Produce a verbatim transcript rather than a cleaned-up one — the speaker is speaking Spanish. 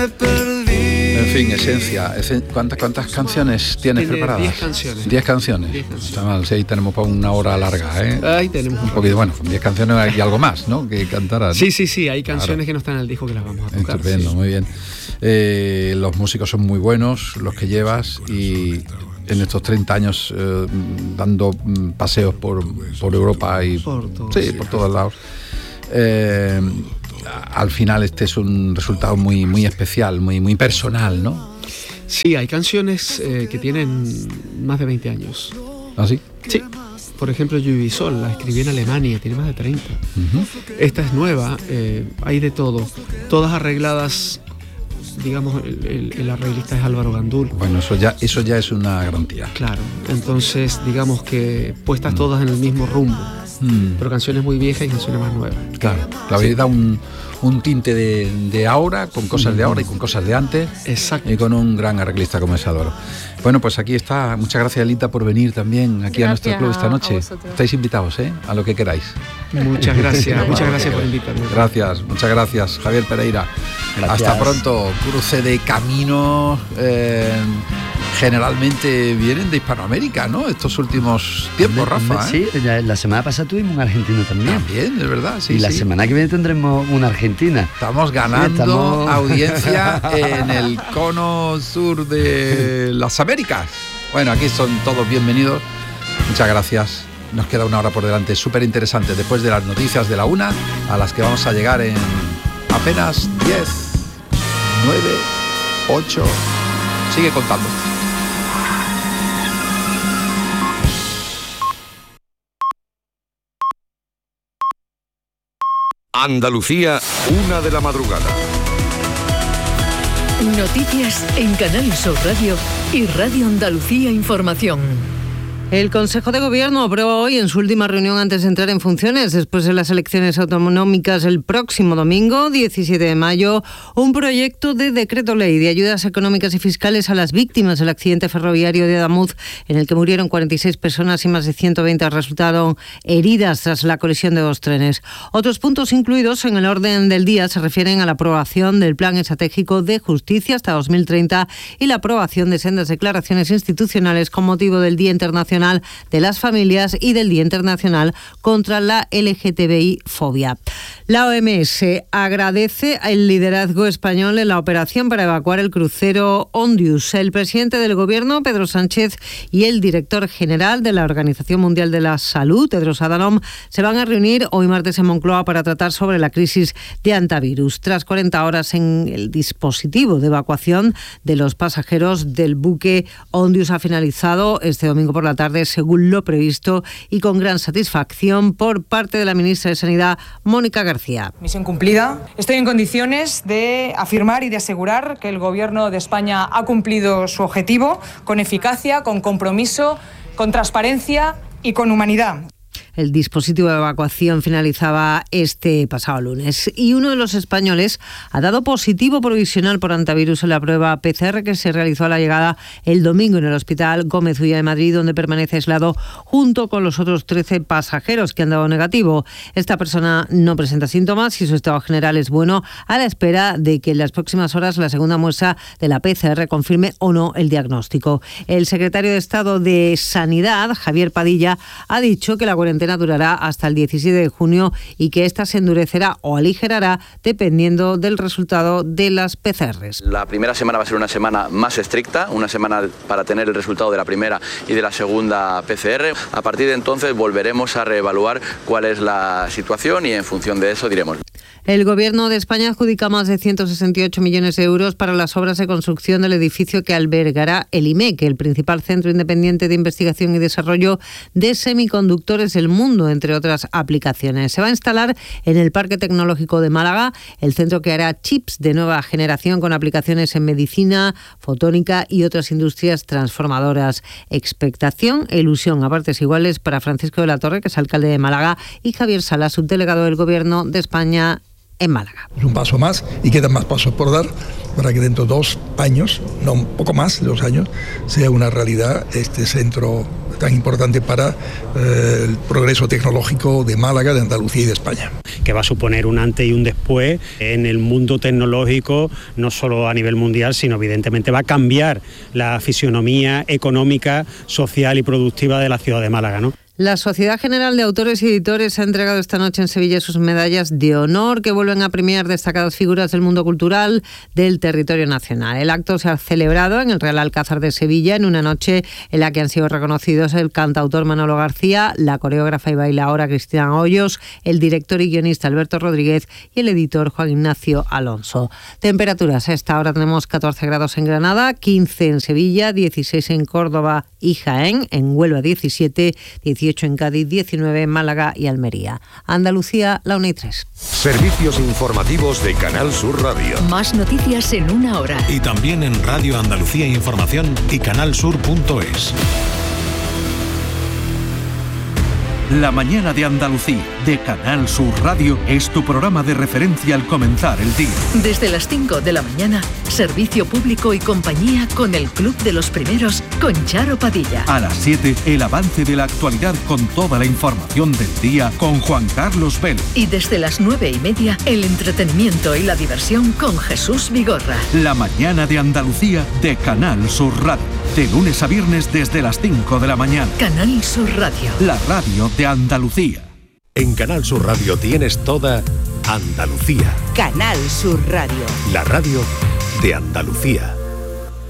En fin, esencia. ¿Cuántas, cuántas canciones tienes Tiene preparadas? diez canciones. Diez canciones. Diez canciones. Está mal, sí, ahí tenemos para una hora larga, ¿eh? Ahí tenemos un poquito. Bueno, diez canciones y algo más, ¿no? Que cantarás. Sí, sí, sí. Hay canciones claro. que no están en el disco que las vamos a tocar. Estupendo, sí. muy bien. Eh, los músicos son muy buenos, los que llevas, y en estos treinta años eh, dando paseos por, por Europa y por, todo, sí, sí, por todos lados. Eh, al final este es un resultado muy, muy especial, muy, muy personal, ¿no? Sí, hay canciones eh, que tienen más de veinte años. ¿Ah, sí? Sí. Por ejemplo, Lluvia y Sol, la escribí en Alemania, tiene más de treinta. Uh-huh. Esta es nueva, eh, hay de todo. Todas arregladas, digamos, el, el, el arreglista es Álvaro Gandul. Bueno, eso ya, eso ya es una garantía. Claro, entonces digamos que puestas mm. todas en el mismo rumbo. Mm. Pero canciones muy viejas y canciones más nuevas. Claro, la sí. da un, un tinte de, de ahora, con cosas de ahora y con cosas de antes. Exacto. Y con un gran arreglista como es Álvaro. Bueno, pues aquí está. Muchas gracias, Lita, por venir también aquí gracias a nuestro club esta noche. Estáis invitados, ¿eh? A lo que queráis. Muchas gracias, muchas gracias por invitarme. Gracias, muchas gracias, Javier Pereira. Gracias. Hasta pronto. Cruce de caminos. Eh, generalmente vienen de Hispanoamérica, ¿no? Estos últimos tiempos, Rafa. Sí, ¿eh? la semana pasada tuvimos un argentino también. También, es verdad, sí. Y la sí. semana que viene tendremos una argentina. Estamos ganando sí, estamos... audiencia en el cono sur de las Américas. Bueno, aquí son todos bienvenidos. Muchas gracias. Nos queda una hora por delante, súper interesante, después de las noticias de la una, a las que vamos a llegar en apenas diez, nueve, ocho. Sigue contando. Andalucía, una de la madrugada. Noticias en Canal Sur Radio y Radio Andalucía Información. El Consejo de Gobierno aprobó hoy en su última reunión antes de entrar en funciones, después de las elecciones autonómicas el próximo domingo, diecisiete de mayo, un proyecto de decreto ley de ayudas económicas y fiscales a las víctimas del accidente ferroviario de Adamuz, en el que murieron cuarenta y seis personas y más de ciento veinte resultaron heridas tras la colisión de dos trenes. Otros puntos incluidos en el orden del día se refieren a la aprobación del Plan Estratégico de Justicia hasta dos mil treinta y la aprobación de sendas declaraciones institucionales con motivo del Día Internacional de las Familias y del Día Internacional contra la L G T B I-fobia. La O M S agradece el liderazgo español en la operación para evacuar el crucero Ondius. El presidente del Gobierno, Pedro Sánchez, y el director general de la Organización Mundial de la Salud, Tedros Adhanom, se van a reunir hoy martes en Moncloa para tratar sobre la crisis de antivirus. Tras cuarenta horas en el dispositivo de evacuación de los pasajeros del buque Ondius ha finalizado este domingo por la tarde, según lo previsto, y con gran satisfacción por parte de la ministra de Sanidad, Mónica García. Misión cumplida. Estoy en condiciones de afirmar y de asegurar que el Gobierno de España ha cumplido su objetivo con eficacia, con compromiso, con transparencia y con humanidad. El dispositivo de evacuación finalizaba este pasado lunes y uno de los españoles ha dado positivo provisional por antivirus en la prueba P C R que se realizó a la llegada el domingo en el Hospital Gómez Ulla de Madrid, donde permanece aislado junto con los otros trece pasajeros que han dado negativo. Esta persona no presenta síntomas y su estado general es bueno, a la espera de que en las próximas horas la segunda muestra de la P C R confirme o no el diagnóstico. El secretario de Estado de Sanidad, Javier Padilla, ha dicho que la cuarentena durará hasta el diecisiete de junio y que esta se endurecerá o aligerará dependiendo del resultado de las P C Rs. La primera semana va a ser una semana más estricta, una semana para tener el resultado de la primera y de la segunda P C R. A partir de entonces volveremos a reevaluar cuál es la situación y en función de eso diremos. El Gobierno de España adjudica más de ciento sesenta y ocho millones de euros para las obras de construcción del edificio que albergará el I M E C, el principal centro independiente de investigación y desarrollo de semiconductores del mundo, entre otras aplicaciones. Se va a instalar en el Parque Tecnológico de Málaga, el centro que hará chips de nueva generación con aplicaciones en medicina, fotónica y otras industrias transformadoras. Expectación e ilusión a partes iguales para Francisco de la Torre, que es alcalde de Málaga, y Javier Sala, subdelegado del Gobierno de España en Málaga. Es un paso más y quedan más pasos por dar para que dentro de dos años, no un poco más de dos años, sea una realidad este centro tan importante para eh, el progreso tecnológico de Málaga, de Andalucía y de España. Que va a suponer un antes y un después en el mundo tecnológico, no solo a nivel mundial, sino evidentemente va a cambiar la fisionomía económica, social y productiva de la ciudad de Málaga, ¿no? La Sociedad General de Autores y Editores ha entregado esta noche en Sevilla sus medallas de honor que vuelven a premiar destacadas figuras del mundo cultural del territorio nacional. El acto se ha celebrado en el Real Alcázar de Sevilla en una noche en la que han sido reconocidos el cantautor Manolo García, la coreógrafa y bailaora Cristina Hoyos, el director y guionista Alberto Rodríguez y el editor Juan Ignacio Alonso. Temperaturas: a esta hora tenemos catorce grados en Granada, quince en Sevilla, dieciséis en Córdoba y Jaén, en Huelva diecisiete, dieciocho en Cádiz, diecinueve en Málaga y Almería. Andalucía, la una y tres. Servicios informativos de Canal Sur Radio. Más noticias en una hora. Y también en Radio Andalucía Información y canalsur punto es. La mañana de Andalucía, de Canal Sur Radio, es tu programa de referencia al comenzar el día. Desde las cinco de la mañana, servicio público y compañía con el Club de los Primeros, con Charo Padilla. A las siete, el avance de la actualidad con toda la información del día con Juan Carlos Vélez. Y desde las nueve y media, el entretenimiento y la diversión con Jesús Vigorra. La mañana de Andalucía, de Canal Sur Radio. De lunes a viernes desde las cinco de la mañana. Canal Sur Radio. La radio de Andalucía. En Canal Sur Radio tienes toda Andalucía. Canal Sur Radio. La radio de Andalucía.